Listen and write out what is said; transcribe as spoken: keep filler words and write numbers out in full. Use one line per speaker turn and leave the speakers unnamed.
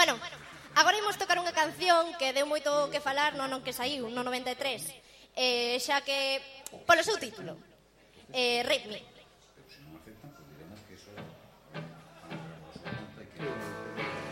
Bueno, agora imos tocar unha canción que deu moito que falar no non que saiu, no noventa e tres, eh, xa que, polo seu título, eh, Rape Me.